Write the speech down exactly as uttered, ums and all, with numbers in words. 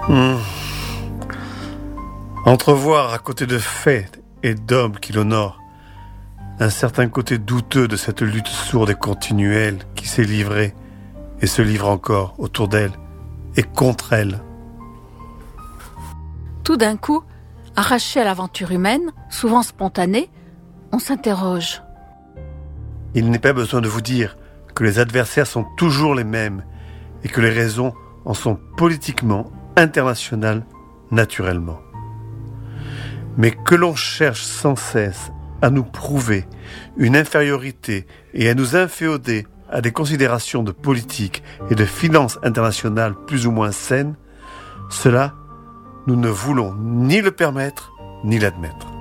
Mmh. Entrevoir à côté de faits et d'hommes qui l'honorent un certain côté douteux de cette lutte sourde et continuelle qui s'est livrée et se livre encore autour d'elle et contre elle. Tout d'un coup, arraché à l'aventure humaine, souvent spontanée, on s'interroge. Il n'est pas besoin de vous dire que les adversaires sont toujours les mêmes et que les raisons en sont politiquement, internationales, naturellement. Mais que l'on cherche sans cesse à nous prouver une infériorité et à nous inféoder à des considérations de politique et de finances internationales plus ou moins saines, cela, nous ne voulons ni le permettre ni l'admettre.